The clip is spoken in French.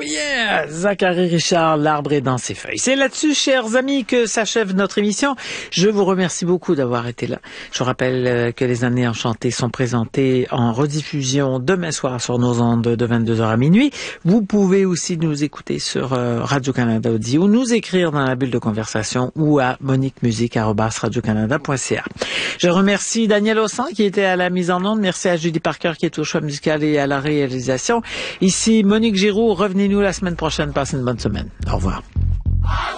yeah! Zachary Richard, l'arbre est dans ses feuilles. C'est là-dessus, chers amis, que s'achève notre émission. Je vous remercie beaucoup d'avoir été là. Je vous rappelle que les années enchantées sont présentées en rediffusion demain soir sur nos ondes de 22h à minuit. Vous pouvez aussi nous écouter sur Radio-Canada Audio, nous écrire dans la bulle de conversation ou à moniquemusique@radiocanada.ca. Je remercie Daniel Ossan qui était à la mise en onde. Merci à Judy Parker qui est au choix musical et à la réalisation. Ici Monique Giroux. Revenez-nous la semaine prochaine. Passez une bonne semaine. Au revoir.